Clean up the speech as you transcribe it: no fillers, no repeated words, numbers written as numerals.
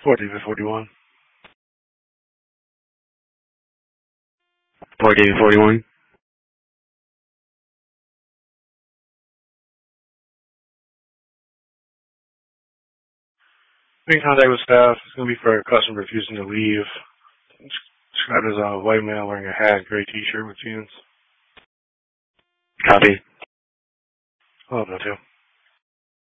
David 41. David 41. Being in contact with staff. It's going to be for a customer refusing to leave. Described as a white male wearing a hat, gray t-shirt with jeans. Copy. Oh, no, too.